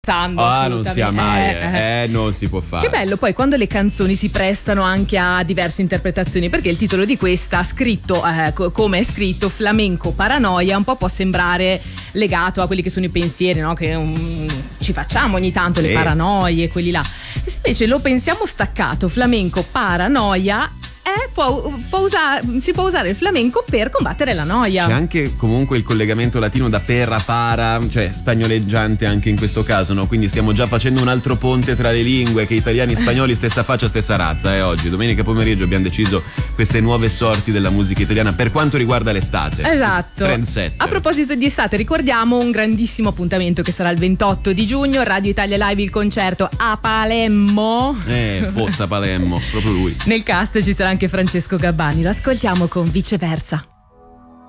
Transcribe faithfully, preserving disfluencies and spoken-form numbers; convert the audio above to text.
Ah, non sia mai, eh, eh. eh, non si può fare. Che bello poi quando le canzoni si prestano anche a diverse interpretazioni, perché il titolo di questa, scritto eh, co- come è scritto, Flamenco Paranoia, un po' può sembrare legato a quelli che sono i pensieri, no? Che um, ci facciamo ogni tanto, le sì. paranoie, quelli là. E se invece lo pensiamo staccato, Flamenco Paranoia, Eh, può, può usare, si può usare il flamenco per combattere la noia. C'è anche comunque il collegamento latino da per a para, cioè spagnoleggiante anche in questo caso, no? Quindi stiamo già facendo un altro ponte tra le lingue, che italiani e spagnoli stessa faccia, stessa razza. Eh, oggi, domenica pomeriggio, abbiamo deciso queste nuove sorti della musica italiana per quanto riguarda l'estate. Esatto. Trendsetter. A proposito di estate, ricordiamo un grandissimo appuntamento che sarà il ventotto di giugno, Radio Italia Live, il concerto a Palermo. Eh, Forza Palermo, proprio lui. Nel cast ci sarà anche Francesco Gabbani, lo ascoltiamo con Viceversa.